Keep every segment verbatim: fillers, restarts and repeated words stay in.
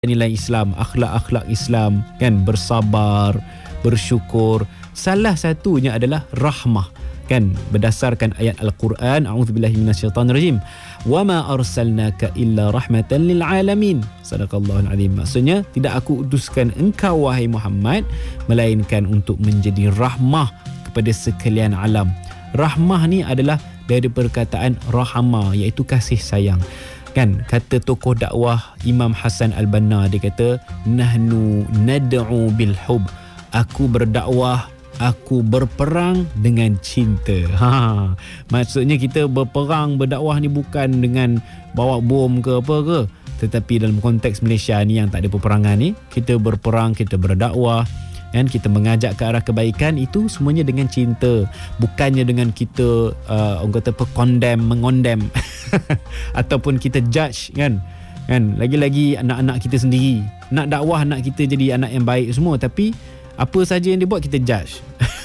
nilai Islam, akhlak-akhlak Islam, kan, bersabar, bersyukur. Salah satunya adalah rahmah, kan, berdasarkan ayat Al-Quran, a'udzubillahi minasyaitanirrajim, wa ma arsalnaka illa rahmatan lil alamin. Sadaqallahul azim. Maksudnya, tidak aku utuskan engkau wahai Muhammad melainkan untuk menjadi rahmah kepada sekalian alam. Rahmah ni adalah dari perkataan rahama, iaitu kasih sayang. Kan, kata tokoh dakwah Imam Hasan Al-Banna, dia kata, nahnu nad'u bil hub, aku berdakwah, aku berperang dengan cinta. Ha, maksudnya kita berperang, berdakwah ni bukan dengan bawa bom ke apa ke, tetapi dalam konteks Malaysia ni yang tak ada peperangan ni, kita berperang, kita berdakwah, kan, kita mengajak ke arah kebaikan, itu semuanya dengan cinta, bukannya dengan kita uh, orang kata apa, condemn, mengondem ataupun kita judge, kan kan lagi-lagi anak-anak kita sendiri. Nak dakwah anak kita jadi anak yang baik semua, tapi apa saja yang dia buat kita judge.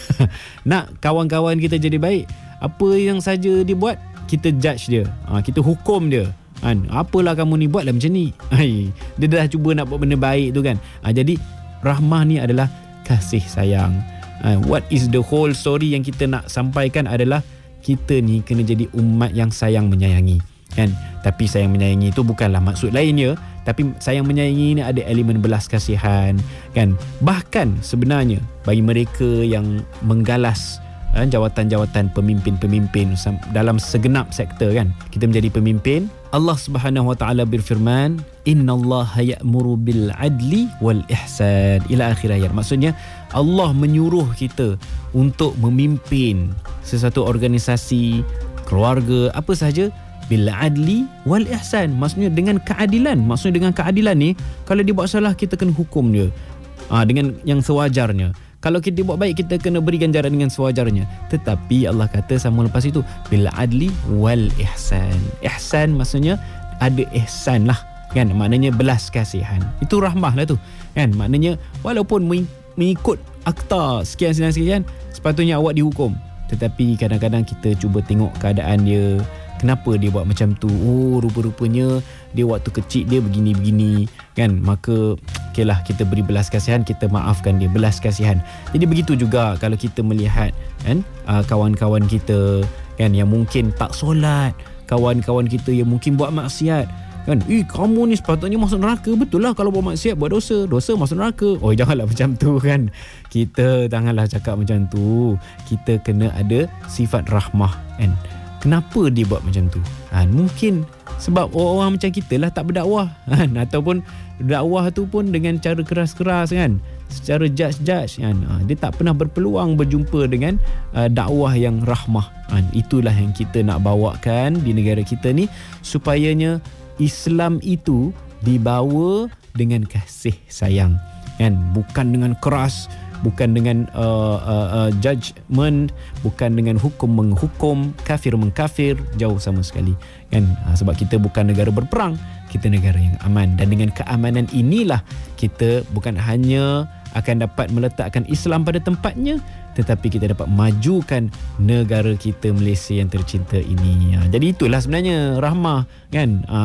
Nak kawan-kawan kita jadi baik, apa yang saja dia buat kita judge dia, ha, kita hukum dia, kan, apalah kamu ni buatlah macam ni. Hai, dia dah cuba nak buat benda baik tu, kan. Ha, jadi rahmah ni adalah kasih sayang. Uh, what is the whole story yang kita nak sampaikan adalah kita ni kena jadi umat yang sayang menyayangi, kan. Tapi sayang menyayangi itu bukanlah maksud lainnya, tapi sayang menyayangi ini ada elemen belas kasihan, kan. Bahkan sebenarnya bagi mereka yang menggalas uh, jawatan-jawatan pemimpin-pemimpin dalam segenap sektor, kan, kita menjadi pemimpin, Allah Subhanahu Wa Taala berfirman, innallaha ya'muru bil adli wal ihsan, ila akhir ayat. Maksudnya Allah menyuruh kita untuk memimpin sesuatu organisasi, keluarga, apa sahaja, bil adli wal ihsan, maksudnya dengan keadilan. Maksudnya dengan keadilan ni, kalau dia buat salah kita kena hukum dia ha, dengan yang sewajarnya. Kalau kita buat baik, kita kena beri ganjaran dengan sewajarnya. Tetapi Allah kata sama lepas itu, bil adli wal ihsan. Ihsan maksudnya ada ihsan lah, kan, maknanya belas kasihan. Itu rahmah lah tu, kan. Maknanya walaupun mengikut akta sekian sekian sekian, sepatutnya awak dihukum, tetapi kadang-kadang kita cuba tengok keadaan dia, kenapa dia buat macam tu. Oh, rupa-rupanya dia waktu kecil dia begini-begini, kan. Maka okey lah, kita beri belas kasihan, kita maafkan dia, belas kasihan. Jadi begitu juga kalau kita melihat, kan, uh, kawan-kawan kita, kan, yang mungkin tak solat, kawan-kawan kita yang mungkin buat maksiat, kan. Eh, kamu ni sepatutnya masuk neraka. Betul lah, kalau buat maksiat, buat dosa, dosa masuk neraka. Oh, janganlah macam tu, kan. Kita janganlah cakap macam tu. Kita kena ada sifat rahmah, kan. Kenapa dia buat macam tu? Ha, mungkin sebab orang-orang macam kita lah tak berdakwah, kan? Ataupun dakwah tu pun dengan cara keras-keras, kan, secara judge-judge, kan? Ha, dia tak pernah berpeluang berjumpa dengan uh, dakwah yang rahmah, kan? Itulah yang kita nak bawakan di negara kita ni, supayanya Islam itu dibawa dengan kasih sayang, kan, bukan dengan keras, bukan dengan uh, uh, uh, judgement, bukan dengan hukum menghukum, kafir mengkafir, jauh sama sekali, kan. Ha, sebab kita bukan negara berperang, kita negara yang aman. Dan dengan keamanan inilah kita bukan hanya akan dapat meletakkan Islam pada tempatnya, tetapi kita dapat majukan negara kita Malaysia yang tercinta ini. Ha, jadi itulah sebenarnya rahmah, kan. Ha,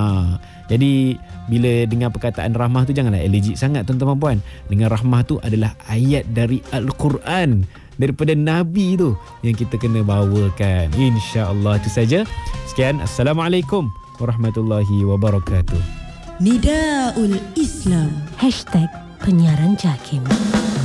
jadi bila dengar perkataan rahmah tu, janganlah allergic sangat, tuan-tuan dan puan. Dengan rahmah tu adalah ayat dari Al-Quran, daripada Nabi tu yang kita kena bawakan. InsyaAllah itu saja. Sekian, Assalamualaikum warahmatullahi wabarakatuh. Nidaul Islam, hashtag penyiaran JAKIM.